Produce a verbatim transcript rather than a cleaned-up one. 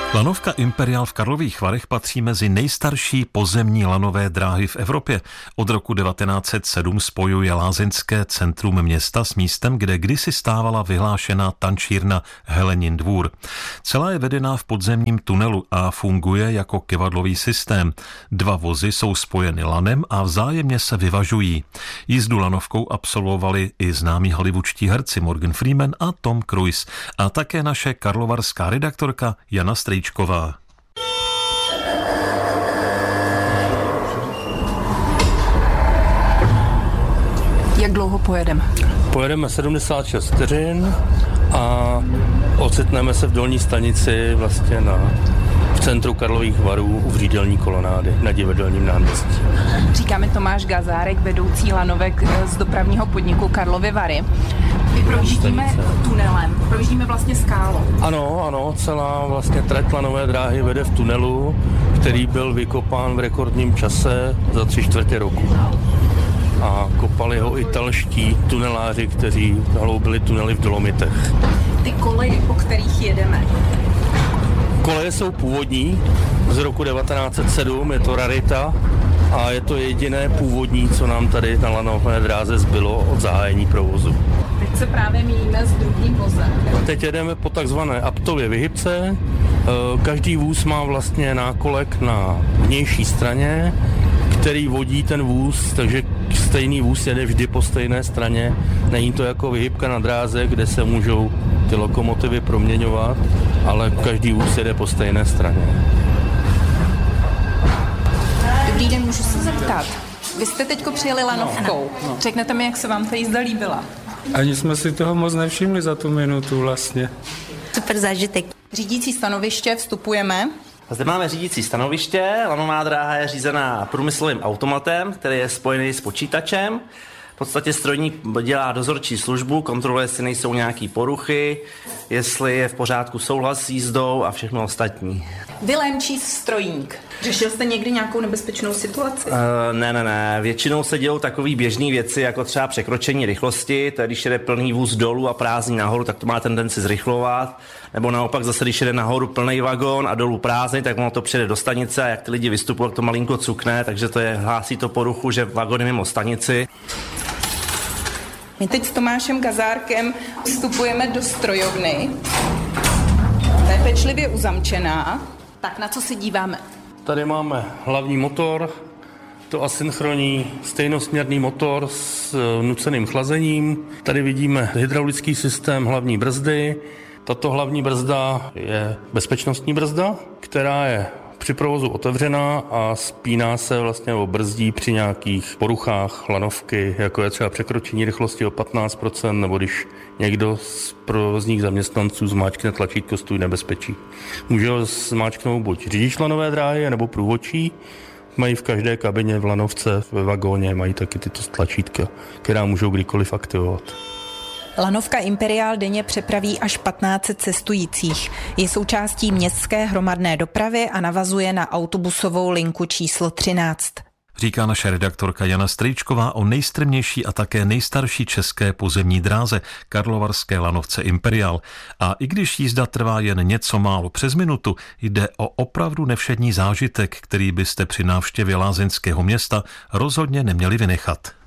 Lanovka Imperial v Karlových Varech patří mezi nejstarší pozemní lanové dráhy v Evropě. Od roku devatenáct set sedm spojuje lázeňské centrum města s místem, kde kdysi stávala vyhlášená tančírna Helenin dvůr. Celá je vedená v podzemním tunelu a funguje jako kyvadlový systém. Dva vozy jsou spojeny lanem a vzájemně se vyvažují. Jízdu lanovkou absolvovali i známí hollywoodští herci Morgan Freeman a Tom Cruise a také naše karlovarská redaktorka Jana Strejčková. Jak dlouho pojedeme? Pojedeme sedmdesát šest vteřin a ocitneme se v dolní stanici vlastně na v centru Karlových Varů u Vřídelní kolonády na Divadelním náměstí. Říká mi Tomáš Gazárek, vedoucí lanovek z dopravního podniku Karlovy Vary. My projíždíme tunelem, projíždíme vlastně skálou. Ano, ano, celá vlastně trať lanové dráhy vede v tunelu, který byl vykopán v rekordním čase za tři čtvrtě roku. A kopali ho italští tuneláři, kteří hloubili tunely v Dolomitech. Ty koleje, po kterých jedeme? Koleje jsou původní, z roku devatenáct set sedm, je to rarita a je to jediné původní, co nám tady na lanové dráze zbylo od zahájení provozu. Teď se právě míjíme s druhým vozem. Teď jedeme po takzvané Aptově vyhybce. Každý vůz má vlastně nákolek na vnější straně, který vodí ten vůz, takže stejný vůz jede vždy po stejné straně. Není to jako vyhybka na dráze, kde se můžou ty lokomotivy proměňovat, ale každý vůz jede po stejné straně. Dobrý den, můžu se zeptat. Vy jste teďko přijeli lanovkou. No, no. Řeknete mi, jak se vám ta jízda líbila? Ani jsme si toho moc nevšimli za tu minutu vlastně. Super zážitek. Řídící stanoviště, vstupujeme. Zde máme řídící stanoviště. Lanová dráha je řízená průmyslovým automatem, který je spojený s počítačem. V podstatě strojník dělá dozorčí službu, kontroluje, jestli nejsou nějaké poruchy, jestli je v pořádku souhlas s jízdou a všechno ostatní. Vilém Číst, strojník. Řešil jste někdy nějakou nebezpečnou situaci? Uh, ne, ne, ne. Většinou se dělou takové běžné věci, jako třeba překročení rychlosti. To je, když jede plný vůz dolů a prázdný nahoru, tak to má tendenci zrychlovat. Nebo naopak zase, když jede nahoru plný vagón a dolů prázdný, tak ono to přijede do stanice a jak ty lidi vystupují, tak to malinko cukne, takže to je, hlásí to poruchu, že vagón je mimo stanici. My teď s Tomášem Gazárkem vstupujeme do strojovny. Ta je pečlivě uzamčená. Tak na co se díváme? Tady máme hlavní motor, to asynchronní stejnosměrný motor s nuceným chlazením. Tady vidíme hydraulický systém hlavní brzdy. Tato hlavní brzda je bezpečnostní brzda, která je při provozu otevřená a spíná se vlastně o brzdí při nějakých poruchách lanovky, jako je třeba překročení rychlosti o patnáct procent, nebo když někdo z provozních zaměstnanců zmáčkne tlačítko stůj nebezpečí. Může ho zmáčknout buď řidič lanové dráhy, nebo průvodčí. Mají v každé kabině v lanovce, ve vagóně, mají taky tyto tlačítka, která můžou kdykoliv aktivovat. Lanovka Imperial denně přepraví až patnáct set cestujících. Je součástí městské hromadné dopravy a navazuje na autobusovou linku číslo třináct. Říká naše redaktorka Jana Strejčková o nejstrmější a také nejstarší české pozemní dráze karlovarské lanovce Imperial. A i když jízda trvá jen něco málo přes minutu, jde o opravdu nevšední zážitek, který byste při návštěvě lázeňského města rozhodně neměli vynechat.